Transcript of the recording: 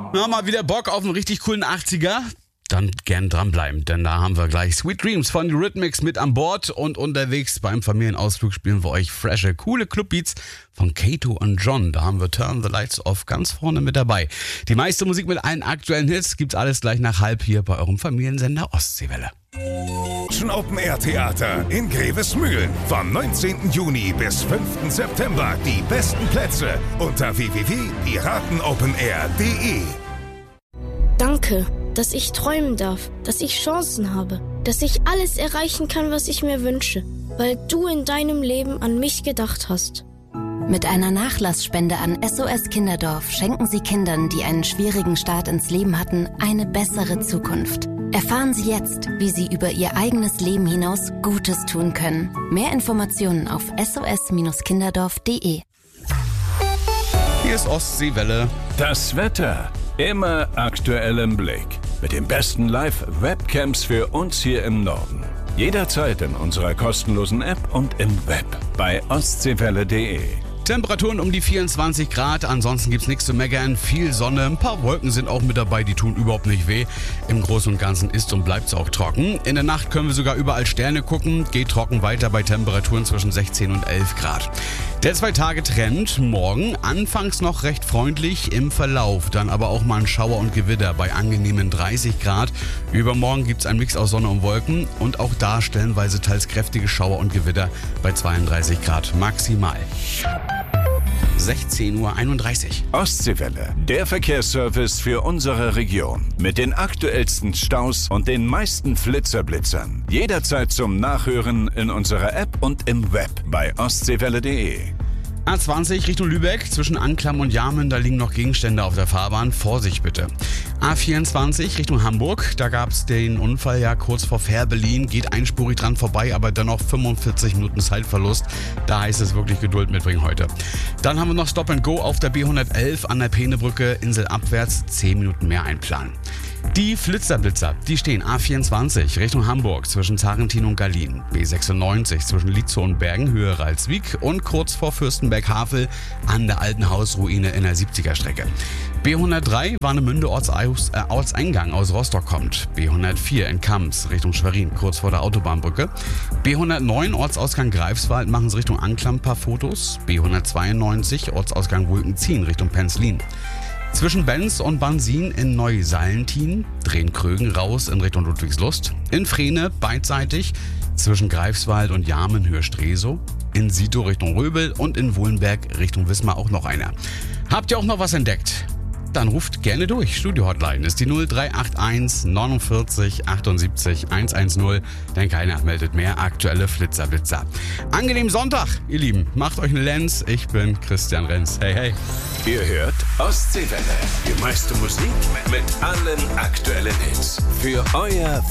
Na, mal wieder Bock auf einen richtig coolen 80er? Dann gern dranbleiben, denn da haben wir gleich Sweet Dreams von Eurythmics mit an Bord und unterwegs beim Familienausflug spielen wir euch frische, coole Clubbeats von Kato und John. Da haben wir Turn the Lights Off ganz vorne mit dabei. Die meiste Musik mit allen aktuellen Hits gibt's alles gleich nach halb hier bei eurem Familiensender Ostseewelle. Open Air Theater in Grevesmühlen. Vom 19. Juni bis 5. September die besten Plätze unter www.piratenopenair.de. Danke, dass ich träumen darf, dass ich Chancen habe, dass ich alles erreichen kann, was ich mir wünsche, weil du in deinem Leben an mich gedacht hast. Mit einer Nachlassspende an SOS Kinderdorf schenken Sie Kindern, die einen schwierigen Start ins Leben hatten, eine bessere Zukunft. Erfahren Sie jetzt, wie Sie über Ihr eigenes Leben hinaus Gutes tun können. Mehr Informationen auf sos-kinderdorf.de. Hier ist Ostseewelle. Das Wetter immer aktuell im Blick. Mit den besten Live-Webcams für uns hier im Norden. Jederzeit in unserer kostenlosen App und im Web bei ostseewelle.de. Temperaturen um die 24 Grad, ansonsten gibt's nichts zu meckern, viel Sonne, ein paar Wolken sind auch mit dabei, die tun überhaupt nicht weh. Im Großen und Ganzen ist und bleibt's auch trocken. In der Nacht können wir sogar überall Sterne gucken, geht trocken weiter bei Temperaturen zwischen 16 und 11 Grad. Der 2-Tage-Trend morgen, anfangs noch recht freundlich, im Verlauf dann aber auch mal ein Schauer und Gewitter bei angenehmen 30 Grad. Übermorgen gibt's einen Mix aus Sonne und Wolken und auch da stellenweise teils kräftige Schauer und Gewitter bei 32 Grad maximal. 16:31 Uhr. Ostseewelle, der Verkehrsservice für unsere Region. Mit den aktuellsten Staus und den meisten Flitzerblitzern. Jederzeit zum Nachhören in unserer App und im Web bei ostseewelle.de. A20 Richtung Lübeck, zwischen Anklam und Jarmen, da liegen noch Gegenstände auf der Fahrbahn. Vorsicht bitte. A24 Richtung Hamburg, da gab es den Unfall ja kurz vor Fährberlin, geht einspurig dran vorbei, aber dennoch 45 Minuten Zeitverlust. Da heißt es wirklich Geduld mitbringen heute. Dann haben wir noch Stop and Go auf der B111 an der Peenebrücke, inselabwärts, 10 Minuten mehr einplanen. Die Flitzerblitzer, die stehen A24 Richtung Hamburg zwischen Zarentin und Gallien, B96 zwischen Lietzow und Bergen, Höhe Ralswiek und kurz vor Fürstenberg-Havel an der alten Hausruine in der 70er-Strecke. B103 Warnemünde Ortseingang aus Rostock kommt, B104 in Kams Richtung Schwerin kurz vor der Autobahnbrücke, B109 Ortsausgang Greifswald machen sie Richtung Anklam ein paar Fotos, B192 Ortsausgang Wulkenzien Richtung Penzlin. Zwischen Benz und Bansin in Neusallentin, drehen Krögen raus in Richtung Ludwigslust. In Frehne beidseitig, zwischen Greifswald und Jarmen Höhe Stresow. In Sito Richtung Röbel und in Wohlenberg Richtung Wismar auch noch einer. Habt ihr auch noch was entdeckt? Dann ruft gerne durch. Studio-Hotline ist die 0381 49 78 110, denn keiner meldet mehr aktuelle Flitzerblitzer. Angenehmen Sonntag, ihr Lieben. Macht euch einen Lenz. Ich bin Christian Renz. Hey, hey. Ihr hört Ostseewelle. Die meiste Musik mit allen aktuellen Hits. Für euer